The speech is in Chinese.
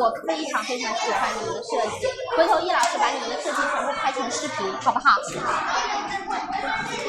我非常非常喜欢你们的设计，回头易老师把你们的设计全部拍成视频，好不好？